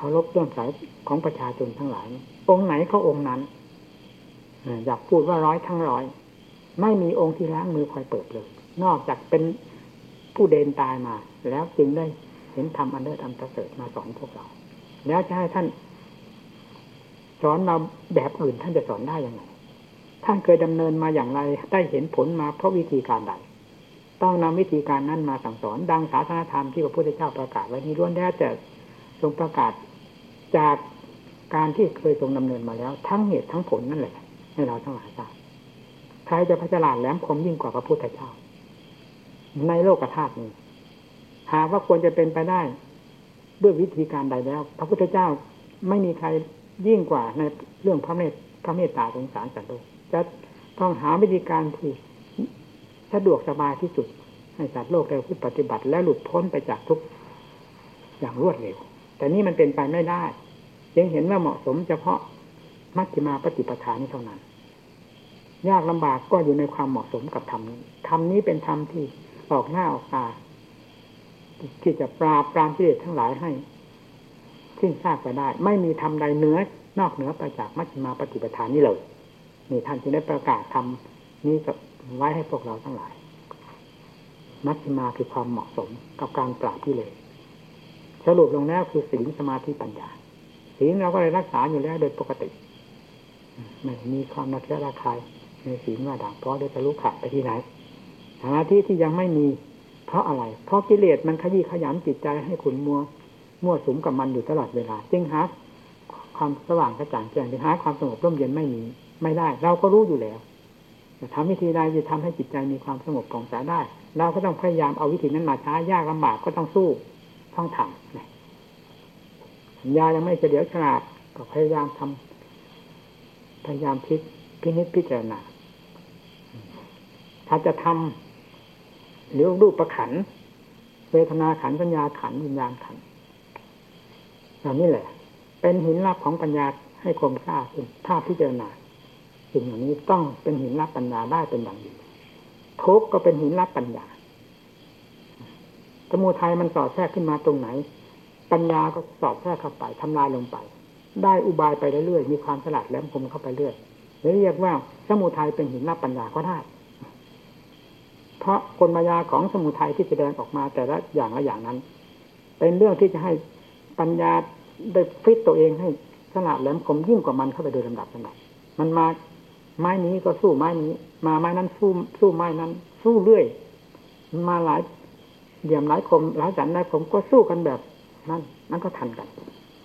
ารพเรื่องสายของประชาชนทั้งหลายองค์ไหนก็องค์นั้นอยากพูดว่าร้อยทั้งร้อยไม่มีองค์ที่ล้างมือคอยเปิดเลยนอกจากเป็นผู้เดนตายมาแล้วจึงได้เห็นธรรมอันเลิศอันประเสริฐมาสอนพวกเราแล้วจะให้ท่านสอนมาแบบอื่นท่านจะสอนได้ยังไงท่านเคยดำเนินมาอย่างไรได้เห็นผลมาเพราะวิธีการใดต้องนำวิธีการนั้นมาสั่งสอนดังศาสนธรรมที่พระพุทธเจ้าประกาศไว้นี้ล้วนแล้วแต่ทรงประกาศจากการที่เคยทรงดำเนินมาแล้วทั้งเหตุทั้งผลนั่นแหละให้เราทั้งหลายทราบใครจะพัฒนาแหลมคมยิ่งกว่าพระพุทธเจ้าในโลกธาตุนี้หากว่าควรจะเป็นไปได้ด้วยวิธีการใดแล้วพระพุทธเจ้าไม่มีใครยิ่งกว่าในเรื่องพระเมตพระเมตตาสงสารสัตว์โลกจะต้องหาวิธีการที่สะดวกสบายที่สุดให้สัตว์โลกได้ปฏิบัติและหลุดพ้นไปจากทุกอย่างรวดเร็วแต่นี่มันเป็นไปไม่ได้ยังเห็นว่าเหมาะสมเฉพาะมัชฌิมาปฏิปทานี้เท่านั้นยากลำบากก็อยู่ในความเหมาะสมกับธรรมนี้ธรรมนี้เป็นธรรมที่ออกหน้าออกตาที่จะปราบปรามกิเลสทั้งหลายให้สิ้นซากไปได้ไม่มีธรรมใดเหนือนอกเหนือไปจากมัชฌิมาปฏิปทานี้เลยนี่ท่านจึงได้ประกาศธรรมนี้ไว้ให้พวกเราทั้งหลายมัชฌิมาคือความเหมาะสมกับการปราบกิเลสสรุปลงแล้วคือศีลสมาธิปัญญาศีลเราก็เลยรักษาอยู่แล้วโดยปกติไม่มีความระแคะระคายในศีลว่าด่างเพราะได้ทะลุขาดไปที่ไหนสมาธิที่ยังไม่มีเพราะอะไรเพราะกิเลสมันขยี้ขยำจิตใจให้ขุ่นมัวมั่วสุมกับมันอยู่ตลอดเวลาจึงหาความสว่างกระจ่างแจ้งจึงหาความสงบร่มเย็นไม่มีไม่ได้เราก็รู้อยู่แล้วจะทำวิธีใดจะทำให้จิตใจมีความสงบผ่องใสได้เราก็ต้องพยายามเอาวิธีนั้นมาใช้ยากลำบากก็ต้องสู้ต้องทำปัญญายังไม่เฉลียวฉลาดก็พยายามทำพยายามพิพินิจพิจารณาถ้าจะทำหรือรูปประขันเวทนาขันสัญญาขันวิญญาณขันเหล่านี้แหละเป็นหินลับของปัญญาให้คมกล้าขึ้นถ้าพิจารณาสิ่งเหล่านี้ต้องเป็นหินลับปัญญาได้เป็นอย่างดีทุกข์ก็เป็นหินลับปัญญาสมุทัยมันสอดแทรกขึ้นมาตรงไหนปัญญาก็สอดแทรกเข้าไปทำลายลงไปได้อุบายไปเรื่อยๆมีความฉลาดแหลมคมเข้าไปเรื่อยเรียกว่าสมุทัยเป็นหินลับปัญญาก็ได้เพราะกลมายาของสมุทัยที่แสดงออกมาแต่ละอย่างละอย่างนั้นเป็นเรื่องที่จะให้ปัญญาได้ฟิตตัวเองให้ฉลาดแหลมคมยิ่งกว่ามันเข้าไปโดยลำดับลำดับมันมาไม้นี้ก็สู้ไม้นี้มาไม้นั้นสู้สู้ไม้นั้นสู้เรื่อยมาหลายเหลี่ยมหลายคมหลายสันหลายคมก็สู้กันแบบนั้นนั้นก็ทันกัน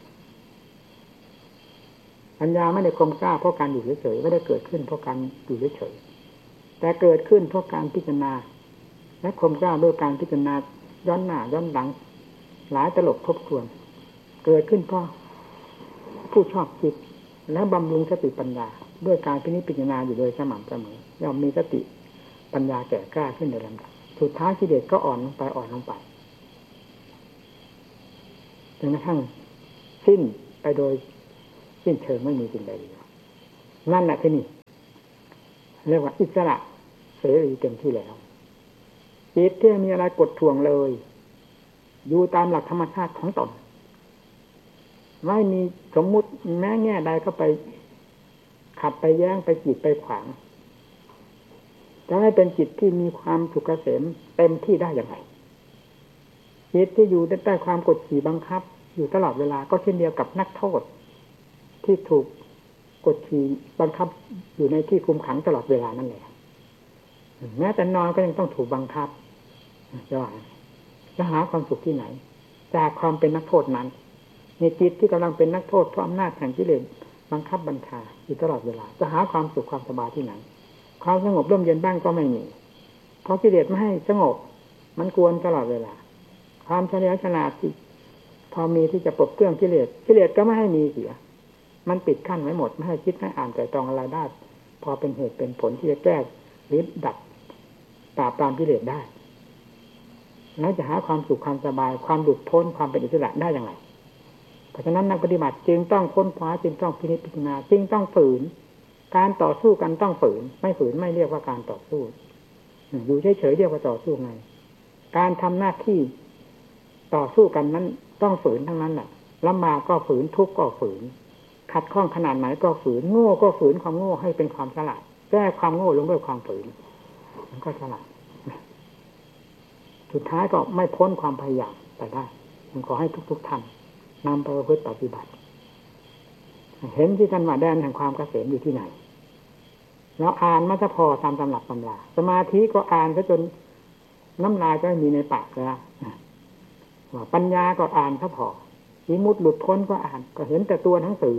ปัญญาไม่ได้คมกล้าเพราะการอยู่เฉยๆไม่ได้เกิดขึ้นเพราะการอยู่เฉยๆแต่เกิดขึ้นเพราะการพิจารณาและคมกล้าด้วยการพิจารณาย้อนหน้าย้อนหลังหลายตลบทบทวนเกิดขึ้นเพราะผู้ชอบคิดและบำรุงสติปัญญาด้วยการพินิจพิจารณาอยู่โดยสม่ำเสมอย่อมมีสติปัญญาแก่กล้าขึ้นโดยลำดับสุดท้ายกิเลสก็อ่อนลงไปอ่อนลงไปจนกระทั่งสิ้นไปโดยสิ้นเชิงไม่มีสิ่งใดเหลือนั่นแหละที่นี่เรียกว่าอิสระเสรีเต็มที่แล้วจิตที่มีอะไรกดท่วงเลยอยู่ตามหลักธรรมชาติของตนไม่มีสมมุติแม้แง่ใดเข้าไปขัดไปแย้งไปกีดไปขวางจะให้เป็นจิตที่มีความสุขเกษมเต็มที่ได้อย่างไรจิตที่อยู่ใต้ความกดขี่บังคับอยู่ตลอดเวลาก็เช่นเดียวกับนักโทษที่ถูกกดขี่บังคับอยู่ในที่คุมขังตลอดเวลานั่นแหละแม้แต่นอนก็ยังต้องถูกบังคับจะว่าจะหาความสุขที่ไหนจากความเป็นนักโทษนั้นในจิตที่กำลังเป็นนักโทษเพราะอำนาจแห่งกิเลสบังคับบัญชาอยู่ตลอดเวลาจะหาความสุขความสบายที่ไหนความสงบร่มเย็นบ้างก็ไม่มีเพราะกิเลสไม่ให้สงบมันกวนตลอดเวลาความเฉลียวฉลาดที่พอมีที่จะปลดเครื่องกิเลสกิเลสก็ไม่ให้มีเสียมันปิดกั้นไว้หมดไม่ให้คิดไม่อ่านแต่ตรองอะไรได้พอเป็นเหตุเป็นผลที่จะแก้หรือดับปราบปรามกิเลสได้แล้วจะหาความสุขความสบายความหลุดพ้นความเป็นอิสระได้อย่างไรเพราะฉะนั้นนักปฏิบัติจึงต้องค้นคว้าจึงต้องพินิจพิจารณาจึงต้องฝืนการต่อสู้กันต้องฝืนไม่ฝืนไม่เรียกว่าการต่อสู้อยู่เฉยๆเรียกว่าต่อสู้ไงการทำหน้าที่ต่อสู้กันนั้นต้องฝืนทั้งนั้นแหละลำบากก็ฝืนทุกข์ก็ฝืนขัดข้องขนาดไหนก็ฝืนโง่ก็ฝืนความโง่ให้เป็นความฉลาดแก้ความโง่ลงด้วยความฝืนมันก็ฉลาดสุดท้ายก็ไม่พ้นความพยายามไปได้ผมขอให้ทุกๆท่านนำไปประพฤติปฏิบัติเห็นที่ท่านว่าแดนแห่งความเกษมอยู่ที่ไหนแล้วอ่านมาจะพอตามตำรับตำราสมาธิก็อ่านซะจนน้ำลายก็ไม่มีในปากแล้วว่าปัญญาก็อ่านซะพอวิมุตติหลุดพ้นก็อ่านก็เห็นแต่ตัวหนังสือ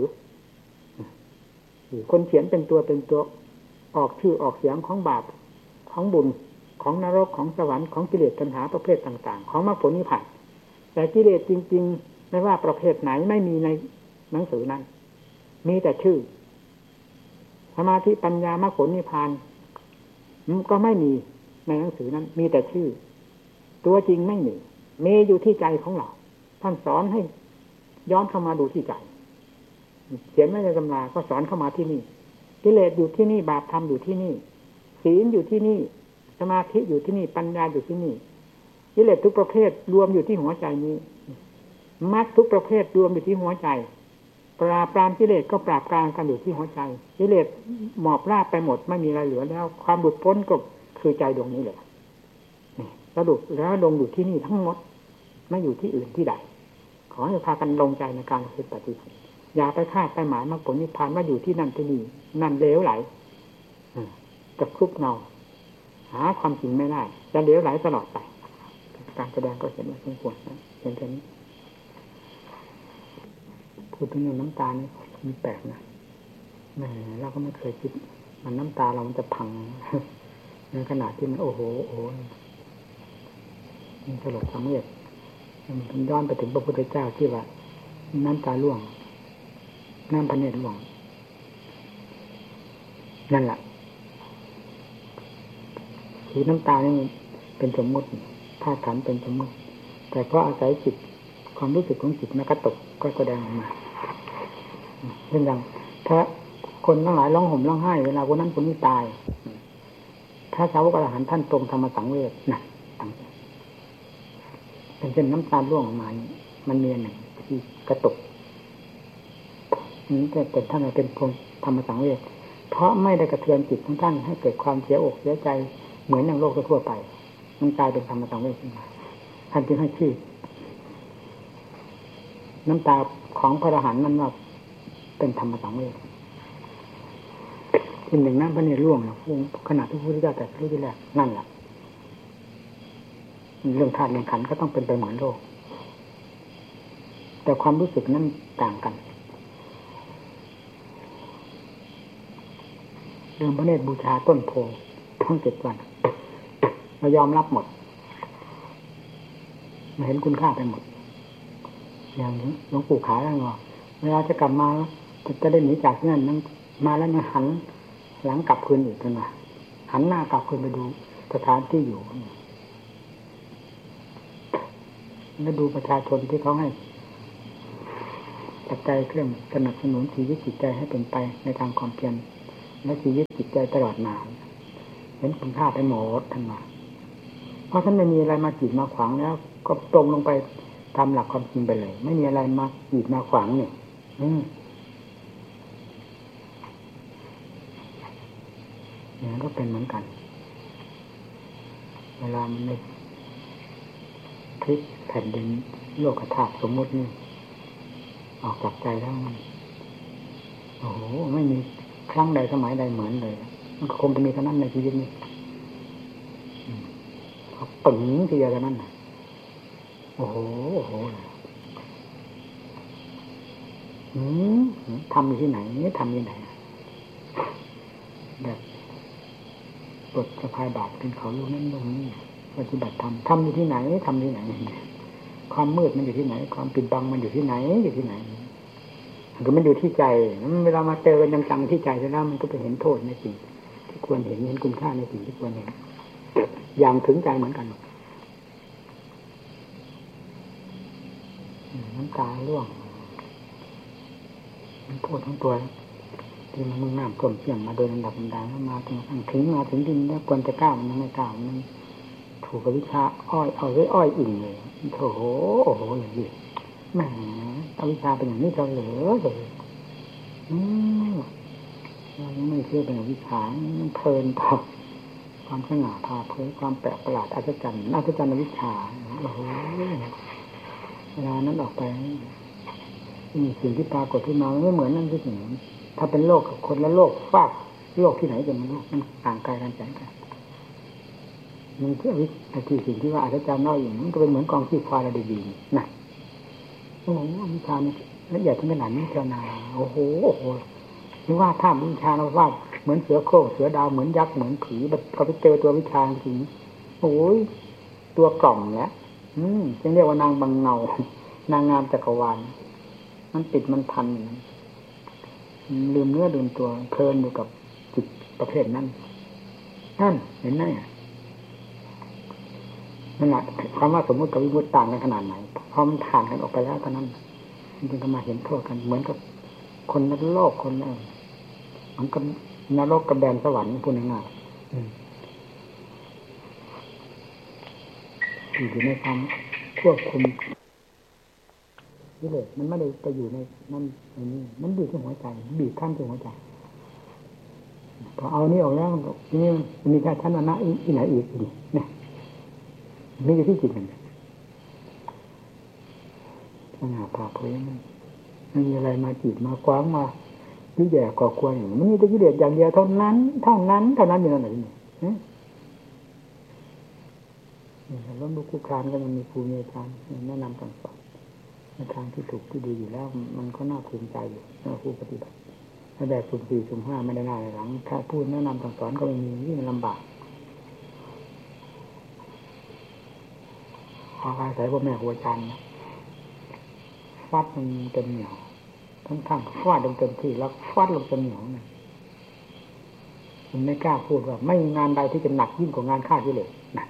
คนเขียนเป็นตัวเป็นตัวออกชื่อออกเสียงของบาปของบุญของนรกของสวรรค์ของกิเลสตัณหาประเภทต่างๆของมรรคผลนิพพานแต่กิเลสจริงๆไม่ว่าประเภทไหนไม่มีในหนังสือนั้นมีแต่ชื่อสมาธิปัญญามรรคผลนิพพานก็ไม่มีในหนังสือนั้นมีแต่ชื่อตัวจริงไม่มีมีอยู่ที่ใจของเราท่านสอนให้ย้อนเข้ามาดูที่ใจเขียนไม่ในตำราก็สอนเข้ามาที่นี่กิเลสอยู่ที่นี่บาปธรรมอยู่ที่นี่ศีลอยู่ที่นี่สมาธิอยู่ที่นี่ปัญญาอยู่ที่นี่กิเลสทุกประเภทรวมอยู่ที่หัวใจนี้มรรคทุกประเภทรวมอยู่ที่หัวใจปราบปรามกิเลสก็ปราบปรามกันอยู่ที่หัวใจกิเลสหมอบราบไปหมดไม่มีอะไรเหลือแล้วความหลุดพ้นก็คือใจดวงนี้แหละสรุปแล้วลงอยู่ที่นี่ทั้งหมดไม่อยู่ที่อื่นที่ใดขอให้พากันลงใจในการปฏิบัติอย่าไปคาดไปหมายมรรคผลนิพพานว่าอยู่ที่นั่นที่นี่นั่นเลวไหลจะคลุกเนาหาความจริงไม่ได้จะเลวไหลตลอดไปการแสดงก็เห็นว่าสมควรนะเห็นแค่นี้พูดถึงเรื่องน้ำตานี่มันแปลกนะแหมเราก็ไม่เคยคิดมันน้ำตาเรามันจะพังในขณะที่มันโอ้โหโอ้โหมันสลดสังเวชมันย้อนไปถึงพระพุทธเจ้าที่ว่าน้ำตาล่วงน้ำพระเนตรล่วงนั่นแหละคือน้ำตานี่เป็นสมมติธาตุขันธ์เป็นสมมติแต่เพราะอาศัยจิตความรู้สึกของจิตมันกระตุกก็แสดงออกมาเช่นอย่างถ้าคนทั้งหลายร้องห่มร้องไห้เวลาคนนั้นคนนี้ตายพระสาวกอรหันต์ท่านทรงธรรมสังเวชนะเป็นเช่นน้ำตาร่วงออกมามันมีอันหนึ่งที่กระตุกนี้แต่ท่านเป็นพงธรรมสังเวชเพราะไม่ได้กระเทือนจิตของท่านให้เกิดความเสียอกเสียใจเหมือนอย่างโลกทั่วไปมันกลายเป็นธรรมสังเวชขึ้นมาท่านจึงให้ชื่อน้ำตาของพระอรหันต์นั้นว่าเป็นธรรมสังเวชเป็นหนึ่งน้ำพระเนตรร่วงนะขณะที่พระพุทธเจ้าแต่รู้ที่แรกนั่นแหละเรื่องธาตุเรื่องขันธ์ก็ต้องเป็นไปเหมือนโลกแต่ความรู้สึกนั้นต่างกันเรื่องพระเนตรบูชาต้นโพทั้งเจ็ดวันเรายอมรับหมดมาเห็นคุณค่าไปหมดอย่างนี้หลวงปู่ขายแล้วว่าเวลาจะกลับมาจะได้หนีจากที่นั่นนั่งมาแล้วยังหันหลังกลับคืนอีกนะหันหน้ากลับคืนไปดูสถานที่อยู่แล้วดูประชาชนที่เขาให้ปัจจัยเครื่องสนับสนุนชีวิตจิตใจให้เป็นไปในทางความเพียรและชีวิตจิตใจตลอดมาเห็นคุณค่าไปหมดทั้งนั้นเพราะท่านไม่มีอะไรมากีดมาขวางแล้วก็ตรงลงไปตามหลักความจริงไปเลยไม่มีอะไรมากีดมาขวางเนี่ยอืมอย่างนั้นก็เป็นเหมือนกันเวลามันในพลิกแผ่นดินโลกธาตุสมมุตินี่ออกจากใจแล้วมันโอ้โหไม่มีครั้งใดสมัยใดเหมือนเลยมันคงจะมีเท่านั้นในชีวิตนี้เขาปึ๋งทีเดียวเท่านั้นนะโอ้โหโอ้โหอืมทำอยู่ที่ไหนทำอยู่ไหนแบบปลดสะพายบาตรเป็นเขาลูกนั่นตรงนี้ปฏิบัติธรรมทำอยู่ที่ไหนทำที่ไหนความมืดมันอยู่ที่ไหนความปิดบังมันอยู่ที่ไหนอยู่ที่ไหนคือมันอยู่ที่ใจเวลามาเจอกันจังๆที่ใจแล้วมันก็ไปเห็นโทษในสิ่งที่ควรเห็นเห็นคุณค่าในสิ่งที่ควรเห็นอย่างถึงใจเหมือนกันน้ำตาร่วงมันพูดทั้งตัวที่มันมุ่งหน้าท่วมเสี่ยงมาโดยลำดับลำดับมาถึงถึงมาถึงดินแล้วควรจะก้าวมันยังไม่ก้าวมันถูกกับวิชาอ้อยเอาไว้อ้อยอิ่งเลยโอ้โหโอ้โหอย่างนี้แหมอวิชชาเป็นอย่างนี้เฉลยเลยอืมยังไม่เชื่อเป็นอวิชชามันเพลินต่อความสง่าผ่าเผยความแปลกประหลาดอัศจรรย์อัศจรรย์อวิชชาโอ้โหเวลานั้นออกไปนี่สิ่งที่ปรากฏขึ้นมาไม่เหมือนนั่นที่หนึ่งถ้าเป็นโลกกับคนละโลกฟากโลกที่ไหนกันมันมันห่างไกลกันแสนไกลมันที่อวิชชาที่สิ่งที่ว่าอัศจรรย์น้อยอย่างมันก็เป็นเหมือนกองขี้ควายระดีๆนะโอ้โหอวิชชาเนี่ยละเอียดถึงขนาดนี้เจ้านาโอ้โหโอ้โหนี่ว่าถ้าวิชาเราว่าเหมือนเสือโคร่งเสือดาวเหมือนยักษ์เหมือนผีแบบเขาไปเจอตัววิชาจริงโอ้ยตัวกล่อมแล้วอืมจึงเรียกว่านางบังเงานางงามจักรวาลมันติดมันพันลืมเนื้อลืมตัวเพลินอยู่กับจิตประเภทนั้นนั่นเห็นไหมนั่นแหละคำว่าสมมติกับวิมุตติต่างกันขนาดไหนพอมันผ่านกันออกไปแล้วตอนนั้นมันจึงก็มาเห็นโทษกันเหมือนกับคนนรกคนนั้นมันก็นรกกับแดนสวรรค์พูดง่ายๆอยู่ในความควบคุมนี่เลยมันไม่ได้ไปอยู่ในนั่นในนี้มันบีบที่หัวใจบีบขั้นที่หัวใจพอเอานี่ออกแล้วนี่มันมีแค่ชั้นวรรณะอีกไหนอีกอีกเนี่ยนี่คือที่จิตมันสง่าผ่าเผยมันไม่มีอะไรมาจีบมาคว้างมายิ่งแย่ก่อควรอย่างมันมีแต่กิเลสอย่างเดียวเท่านั้นเท่านั้นเท่านั้นอยู่นั่นแหละนี่แล้วลูกคู่คลานก็ยังมีครูมีอาจารย์แนะนำสั่งสอนในทางที่ถูกที่ดีอยู่แล้วมันก็น่าภูมิใจอยู่น่าผู้ปฏิบัติถ้าแบบสุ่มสี่สุ่มห้าไม่ได้หน้าหลังถ้าพูดแนะนำสั่งสอนก็ไม่มีนี่มันลำบากขออาศัยพ่อแม่ครูอาจารย์นะฟาดมันเต็มเหนียวทั้งทั้งฟาดลงเต็มที่แล้วฟาดลงเต็มเหนียวเนี่ยมันไม่กล้าพูดว่าไม่มีงานใดที่จะหนักยิ่งกว่างานฆ่ากิเลสนะ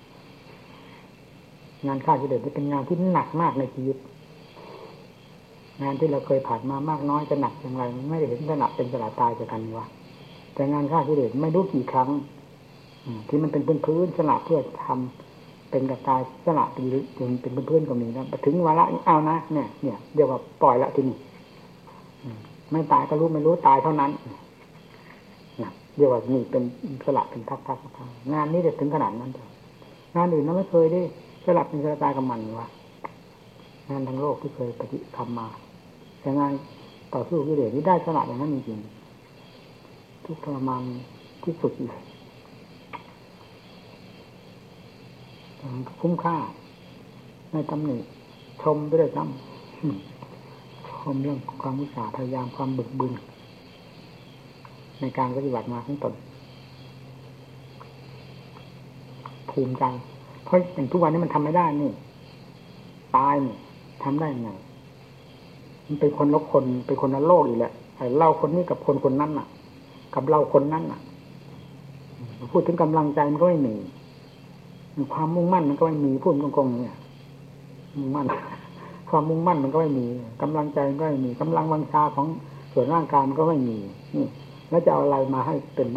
งานฆ่ากิเลสเป็นงานที่หนักมากในชีวิตงานที่เราเคยผ่านมามากน้อยจะหนักอย่างไรไม่ได้เห็นจะหนักเป็นสลายตายจากกันวะแต่งานฆ่ากิเลสไม่รู้กี่ครั้งที่มันเป็นพื้นๆสละเพื่อทำเป็นกระตายสละเป็นถึงเป็นเพื่อนๆก็มีนะถึงวาระเอานะเนี่ยเนี่ยเดี๋ยวว่าปล่อยละทีนี้ไม่ตายก็รู้ไม่รู้ตายเท่านั้นนะเดี๋ยวว่านี่เป็นสละเป็นทักๆงานนี้จะถึงขนาดนั้นเถอะงานอื่นเราไม่เคยได้สละเป็นสละตายกับมันวะงานทางโลกที่เคยปฏิทำมาแต่งานต่อสู้กิเลสนี่ได้สละอย่างนั้นจริงๆทุกทรมานที่สุดเลยคุ้มค่าในตำหนิชมไปด้วยซ้ำชมเรื่องความอุตสาห์พยายามความบึกบึนในการปฏิบัติมาทั้งตนภูมิใจเพราะอย่างทุกวันนี้มันทำไม่ได้นี่ตายนี่ทำได้ไงมันเป็นคนละคนเป็นคนละโลกอีกแหละไอ้เราคนนี้กับคนคนนั้นน่ะกับเราคนนั้นน่ะพูดถึงกำลังใจมันก็ไม่มีความมุ่งมั่นมันก็ไม่มีพูดตรงๆเนี่ยมุ่งมั่นความมุ่งมั่นมันก็ไม่มีกำลังใจมันก็ไม่มีกำลังวังชาของส่วนร่างกายมันก็ไม่มีนี่แล้วจะเอาอะไรมาให้เป็น